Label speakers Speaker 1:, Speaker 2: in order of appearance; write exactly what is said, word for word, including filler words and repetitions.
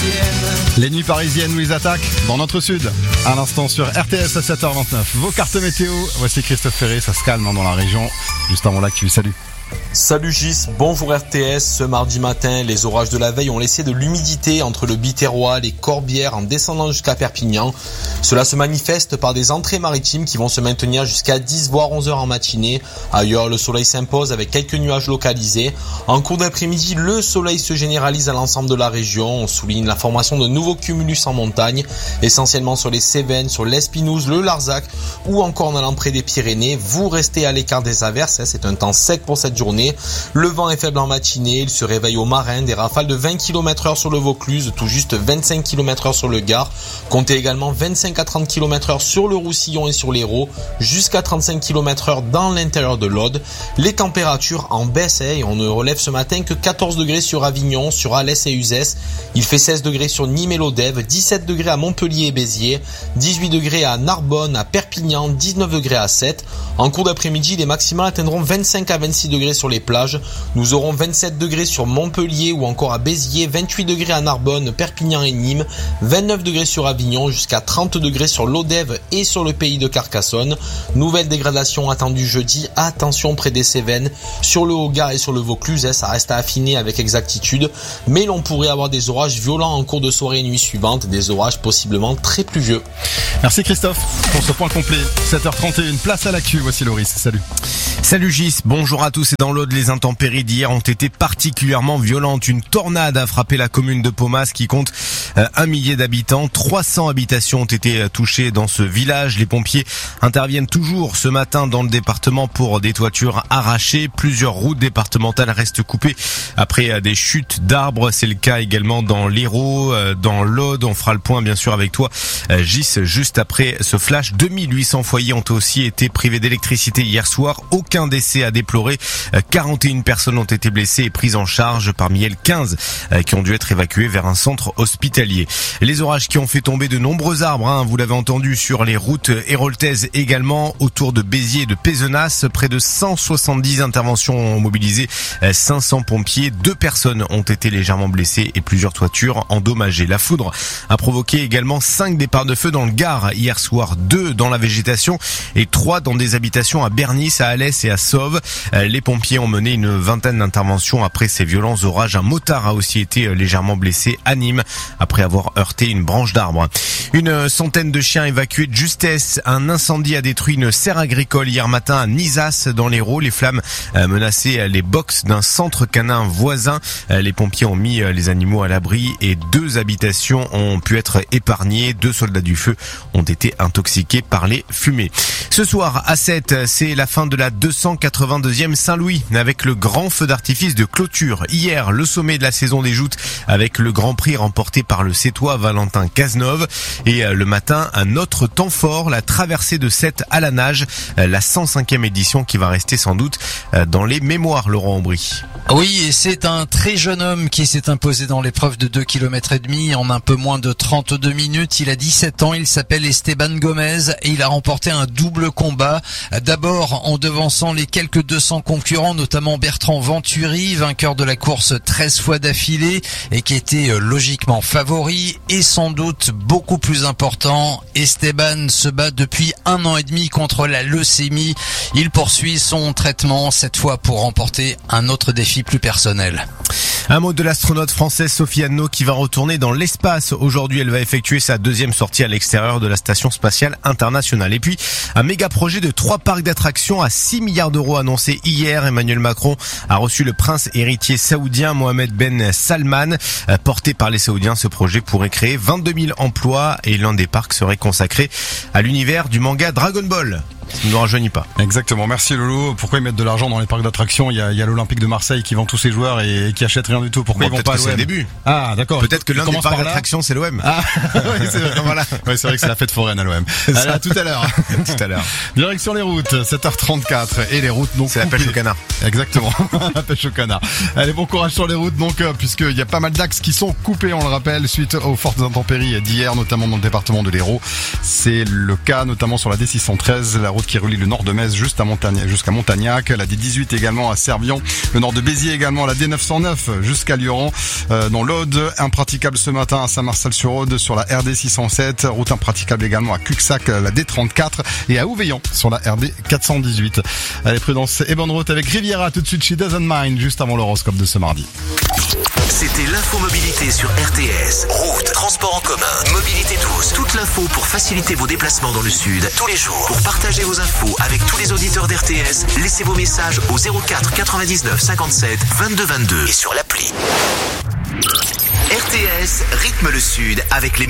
Speaker 1: Les nuits parisiennes nous les attaquent dans notre sud. À l'instant sur R T S à sept heures vingt-neuf. Vos cartes météo. Voici Christophe Ferré, ça se calme hein, dans la région. Juste avant l'actu, salut.
Speaker 2: Salut Gis, bonjour R T S. Ce mardi matin, les orages de la veille ont laissé de l'humidité entre le Biterrois et les Corbières en descendant jusqu'à Perpignan. Cela se manifeste par des entrées maritimes qui vont se maintenir jusqu'à dix voire onze heures en matinée. Ailleurs, le soleil s'impose avec quelques nuages localisés. En cours d'après-midi, le soleil se généralise à l'ensemble de la région. On souligne la formation de nouveaux cumulus en montagne, essentiellement sur les Cévennes, sur l'Espinouse, le Larzac ou encore en allant près des Pyrénées. Vous restez à l'écart des averses, c'est un temps sec pour cette journée. Le vent est faible en matinée, il se réveille au marin, des rafales de vingt kilomètres heure sur le Vaucluse, tout juste vingt-cinq kilomètres heure sur le Gard. Comptez également vingt-cinq à trente kilomètres heure sur le Roussillon et sur l'Hérault, jusqu'à trente-cinq kilomètres heure dans l'intérieur de l'Aude. Les températures en baisse et on ne relève ce matin que quatorze degrés sur Avignon, sur Alès et Uzès. Il fait seize degrés sur Nîmes et Lodève, dix-sept degrés à Montpellier et Béziers, dix-huit degrés à Narbonne, à Perpignan, dix-neuf degrés à Sète. En cours d'après-midi, les maximales atteindront vingt-cinq à vingt-six degrés sur les plages. Nous aurons vingt-sept degrés sur Montpellier ou encore à Béziers, vingt-huit degrés à Narbonne, Perpignan et Nîmes, vingt-neuf degrés sur Avignon, jusqu'à trente degrés sur Lodève et sur le pays de Carcassonne. Nouvelle dégradation attendue jeudi. Attention près des Cévennes, sur le Haut-Gard et sur le Vaucluse, ça reste à affiner avec exactitude, mais l'on pourrait avoir des orages violents en cours de soirée et nuit suivante, des orages possiblement très pluvieux.
Speaker 1: Merci Christophe pour ce point complet. sept heures trente et une, place à l'actu. Voici Loris, salut.
Speaker 3: Salut Gis, bonjour à tous. Et dans l'Aude, les intempéries d'hier ont été particulièrement violentes. Une tornade a frappé la commune de Paumas qui compte euh, un millier d'habitants. trois cents habitations ont été touchées dans ce village. Les pompiers interviennent toujours ce matin dans le département pour des toitures arrachées. Plusieurs routes départementales restent coupées après euh, des chutes d'arbres. C'est le cas également dans l'Hérault, euh, dans l'Aude. On fera le point bien sûr avec toi euh, Gis juste après ce flash. deux mille huit cents foyers ont aussi été privés d'électricité hier soir. Aucun décès à déplorer. quarante et une personnes ont été blessées et prises en charge. Parmi elles, quinze qui ont dû être évacuées vers un centre hospitalier. Les orages qui ont fait tomber de nombreux arbres, hein, vous l'avez entendu, sur les routes héroltaises également, autour de Béziers et de Pézenas. Près de cent soixante-dix interventions ont mobilisé cinq cents pompiers. Deux personnes ont été légèrement blessées et plusieurs toitures endommagées. La foudre a provoqué également cinq départs de feu dans le Gard hier soir. Deux dans la végétation et trois dans des habitations à Bernis, à Alès et à Sauve. Les pompiers ont mené une vingtaine d'interventions après ces violents orages. Un motard a aussi été légèrement blessé à Nîmes après avoir heurté une branche d'arbre. Une centaine de chiens évacués de justesse. Un incendie a détruit une serre agricole hier matin à Nizas dans l'Hérault. Les flammes menaçaient les box d'un centre canin voisin. Les pompiers ont mis les animaux à l'abri et deux habitations ont pu être épargnées. Deux soldats du feu ont été intoxiqués par les fumées. Ce soir à Sète, c'est la fin de la deux cent quatre-vingt-deuxième Saint-Louis avec le grand feu d'artifice de clôture. Hier, le sommet de la saison des joutes avec le Grand Prix remporté par le Sétois Valentin Cazenove. Et le matin, un autre temps fort, la traversée de Sète à la nage, la cent cinquième édition qui va rester sans doute dans les mémoires, Laurent Aubry.
Speaker 4: Oui, et c'est un très jeune homme qui s'est imposé dans l'épreuve de deux kilomètres et demi en un peu moins de trente-deux minutes. Il a dix-sept ans, il s'appelle Esteban Gomez et il a remporté un double combat. D'abord en devançant les quelques deux cents concurrents, notamment Bertrand Venturi, vainqueur de la course treize fois d'affilée et qui était logiquement favori. Et sans doute beaucoup plus important, Esteban se bat depuis un an et demi contre la leucémie. Il poursuit son traitement, cette fois pour remporter un autre défi plus personnel.
Speaker 3: Un mot de l'astronaute française Sophie Anneau qui va retourner dans l'espace. Aujourd'hui, elle va effectuer sa deuxième sortie à l'extérieur de la Station Spatiale Internationale. Et puis, un méga projet de trois parcs d'attractions à six milliards d'euros annoncé hier. Emmanuel Macron a reçu le prince héritier saoudien Mohamed Ben Salman. Porté par les Saoudiens, ce projet pourrait créer vingt-deux mille emplois et l'un des parcs serait consacré à l'univers du manga Dragon Ball. Ça ne nous rajeunit pas.
Speaker 1: Exactement, merci Lolo. Pourquoi ils mettent de l'argent dans les parcs d'attractions? Il y a, il y a l'Olympique de Marseille qui vend tous ses joueurs et, et qui achète rien du tout. Pourquoi
Speaker 3: bon,
Speaker 1: ils vont pas à l'O M?
Speaker 3: C'est le début.
Speaker 1: Ah, d'accord.
Speaker 3: Peut-être que l'un des parcs d'attractions c'est l'O M.
Speaker 1: Ah, oui, c'est vrai. Voilà. Ouais, c'est vrai que c'est la fête foraine à l'O M. Allez, à tout à l'heure.
Speaker 3: tout à l'heure.
Speaker 1: Direction les routes, sept heures trente-quatre et les routes donc.
Speaker 3: C'est la pêche au canard.
Speaker 1: Exactement. La pêche au canard. Allez, bon courage sur les routes donc, puisqu'il y a pas mal d'axes qui sont coupés, on le rappelle, suite aux fortes intempéries d'hier, notamment dans le département de l'Hérault. C'est le cas notamment sur la D six cent treize, la route route qui relie le nord de Metz juste à Montagne, jusqu'à Montagnac, la D dix-huit également à Servion, le nord de Béziers également, la D neuf cent neuf jusqu'à Lioran, euh, dans l'Aude, impraticable ce matin à Saint-Marcel-sur-Aude sur la R D six cent sept, route impraticable également à Cuxac, la D trente-quatre et à Ouveillan sur la R D quatre cent dix-huit. Allez, prudence et bonne route avec Riviera tout de suite, She Doesn't Mind, juste avant l'horoscope de ce mardi.
Speaker 5: C'était l'info mobilité sur R T S. Route, transport en commun, mobilité douce. Toute l'info pour faciliter vos déplacements dans le sud tous les jours. Pour partager vos infos avec tous les auditeurs d'R T S, laissez vos messages au zéro quatre quatre-vingt-dix-neuf cinquante-sept vingt-deux vingt-deux et sur l'appli. R T S rythme le sud avec les